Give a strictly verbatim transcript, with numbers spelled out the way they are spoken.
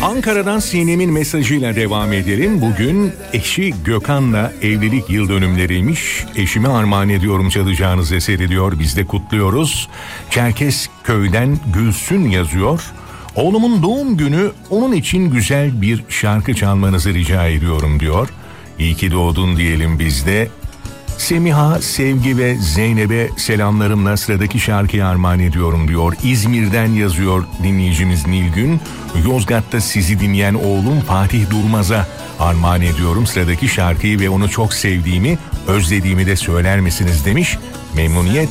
Ankara'dan Sinem'in mesajıyla devam edelim. Bugün eşi Gökhan'la evlilik yıl dönümleriymiş. Eşime armağan ediyorum çalacağınız eseri diyor. Biz de kutluyoruz. Çerkezköy'den Gülsün yazıyor. Oğlumun doğum günü, onun için güzel bir şarkı çalmanızı rica ediyorum diyor. İyi ki doğdun diyelim biz de. Semiha, Sevgi ve Zeynep'e selamlarımla sıradaki şarkıyı armağan ediyorum diyor. İzmir'den yazıyor dinleyicimiz Nilgün. Yozgat'ta sizi dinleyen oğlum Fatih Durmaz'a armağan ediyorum sıradaki şarkıyı ve onu çok sevdiğimi, özlediğimi de söyler misiniz demiş. Memnuniyet